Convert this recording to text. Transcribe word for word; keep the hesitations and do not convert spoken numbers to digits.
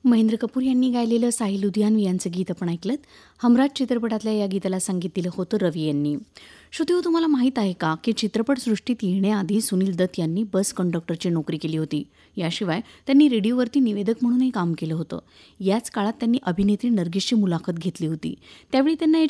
महेंद्र कपूर यांनी गायलेलं साहिल लुधियानवी यांचं गीत आपण ऐकलं. हमराज चित्रपटातल्या या गीताला संगीत दिलं होतं रवी यांनी. श्रोतेहो, तुम्हाला माहीत आहे का की चित्रपटसृष्टीत येण्याआधी सुनील दत्त यांनी बस कंडक्टरची नोकरी केली होती. याशिवाय त्यांनी रेडिओवरती निवेदक म्हणूनही काम केलं होतं. याच काळात त्यांनी अभिनेत्री नर्गिसची मुलाखत घेतली होती. त्यावेळी त्यांना